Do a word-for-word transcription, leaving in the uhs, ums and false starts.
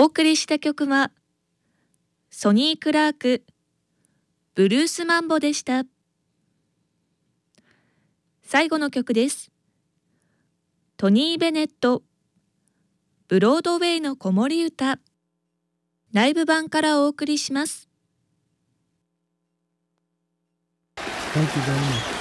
お送りした曲はソニー・クラークブルースマンボでした。最後の曲です。トニー・ベネットブロードウェイの子守歌、ライブ版からお送りします。 Thank you very much.